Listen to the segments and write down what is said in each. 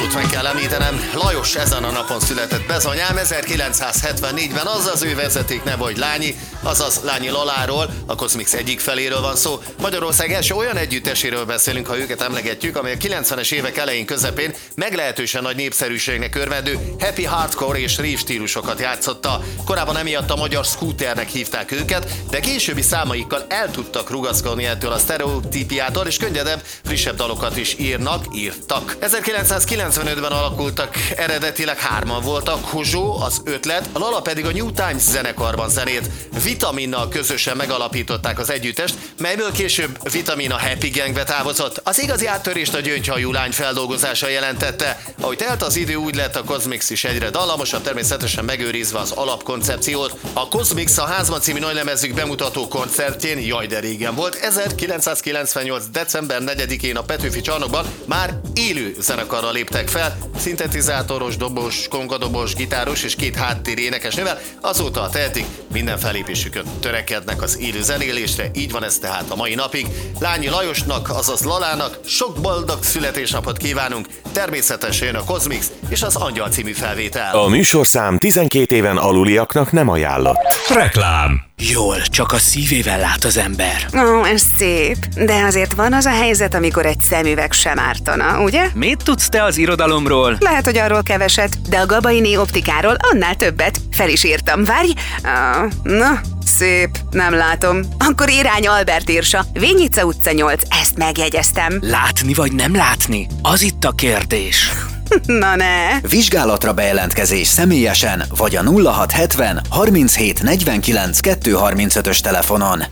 Lajosot meg kell említenem. Lajos ezen a napon született bezonyám, 1974-ben, az ő vezeték neve, hogy Lányi, azaz Lányi Laláról, a Cosmix egyik feléről van szó. Magyarország első olyan együtteséről beszélünk, ha őket emlegetjük, amely a 90-es évek elején közepén meglehetősen nagy népszerűségnek örvendő happy hardcore és rave stílusokat játszotta. Korábban emiatt a magyar scooternek hívták őket, de későbbi számaikkal el tudtak rugaszkodni ettől a sztereotípiától, és könnyedebb, frissebb dalokat is írtak. 1995-ben alakultak, eredetileg 3-an voltak, Hozsó, az Ötlet, a Lala pedig a New Times zenekarban zenét. Vitaminnal közösen megalapították az együttest, melyből később Vitamin a Happy Gangbe távozott. Az igazi áttörést a Gyöngyhajú Lány feldolgozása jelentette. Ahogy telt az idő, úgy lett a Cosmix is egyre dallamosabb, természetesen megőrizve az alapkoncepciót. A Cosmix a Házban című nagylemezük bemutató koncertjén, jaj de régen volt, 1998. december 4-én a Petőfi Csarnokban már élő zenekarral léptek fel, szintetizátoros, dobos, kongadobos, gitáros és 2 háttérénekesnővel. Azóta a tehetik minden fellépésükön törekednek az élő zenélésre, így van ez tehát a mai napig. Lányi Lajosnak, azaz Lalának sok boldog születésnapot kívánunk, természetesen a Cosmix és az Angyal című felvétel. A műsorszám 12 éven aluliaknak nem ajánlott. Reklám. Jól, csak a szívével lát az ember. Ó, ez szép, de azért van az a helyzet, amikor egy szemüveg sem ártana, ugye? Mit tudsz te az irodalomról? Lehet, hogy arról keveset, de a Gabaini optikáról annál többet. Fel is írtam, várj! Na, szép, nem látom. Akkor irány Albert Irsa, Vényica utca 8, ezt megjegyeztem. Látni vagy nem látni? Az itt a kérdés. Na ne! Vizsgálatra bejelentkezés személyesen, vagy a 0670 37 49 235-ös telefonon.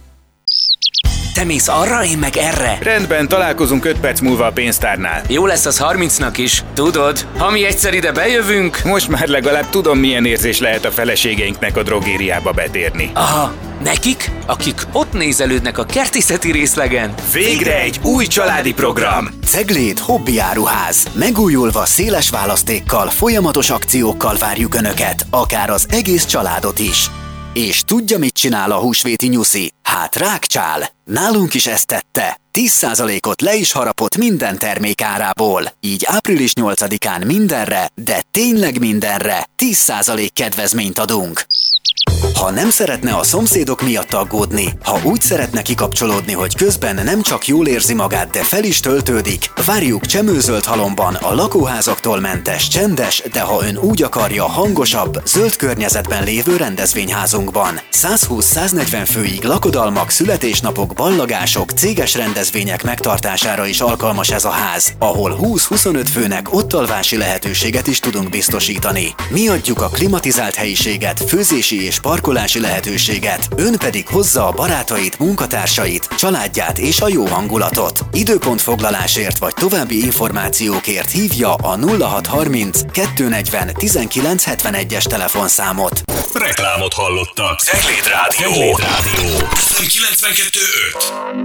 Te mész arra, én meg erre. Rendben, találkozunk 5 perc múlva a pénztárnál. Jó lesz az 30-nak is. Tudod, ha mi egyszer ide bejövünk... Most már legalább tudom, milyen érzés lehet a feleségeinknek a drogériába betérni. Aha, nekik, akik ott nézelődnek a kertészeti részlegen. Végre egy új családi program! Cegléd Hobbiáruház. Megújulva széles választékkal, folyamatos akciókkal várjuk Önöket, akár az egész családot is. És tudja, mit csinál a húsvéti nyuszi? Hát rákcsál! Nálunk is ezt tette. 10%-ot le is harapott minden termék árából. Így április 8-án mindenre, de tényleg mindenre 10% kedvezményt adunk. Ha nem szeretne a szomszédok miatt aggódni, ha úgy szeretne kikapcsolódni, hogy közben nem csak jól érzi magát, de fel is töltődik, várjuk Csemő-Zöldhalomban a lakóházaktól mentes, csendes, de ha ön úgy akarja, hangosabb, zöld környezetben lévő rendezvényházunkban. 120-140 főig lakodalmak, születésnapok, ballagások, céges rendezvények megtartására is alkalmas ez a ház, ahol 20-25 főnek ottalvási lehetőséget is tudunk biztosítani. Mi adjuk a klimatizált helyiséget, főzési és parkolási lehetőséget, ön pedig hozza a barátait, munkatársait, családját és a jó hangulatot. Időpontfoglalásért vagy további információkért hívja a 0630 240 1971-es telefonszámot. Reklámot hallottak. Cegléd Rádió. 92.5.